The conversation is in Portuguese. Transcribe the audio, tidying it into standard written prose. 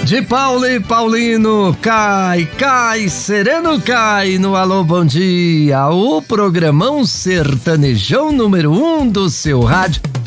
De Paulo e Paulino, cai, sereno cai no Alô Bom Dia, o programão sertanejão número 1 do seu rádio.